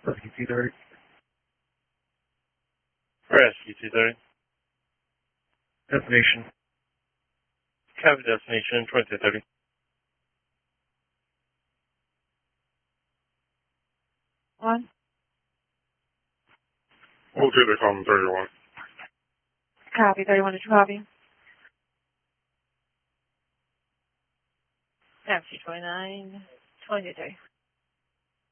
SQ-30. For SQ-230. Destination. Copy destination 2230. One. We'll do the column 31. Copy. 31 to copy. MC 29, 23.